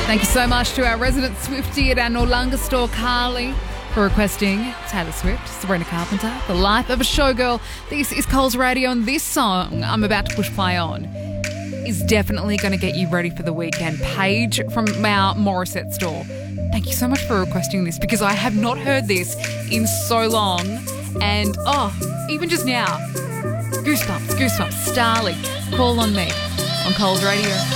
Thank you so much to our resident Swiftie at our Noarlunga store, Carly, for requesting Taylor Swift, Sabrina Carpenter, The Life of a Showgirl. This is Coles Radio, and this song I'm about to push play on is definitely going to get you ready for the weekend. Paige from our Morissette store, thank you so much for requesting this, because I have not heard this in so long. And, even just now, goosebumps. Starling, Call on Me on Coles Radio.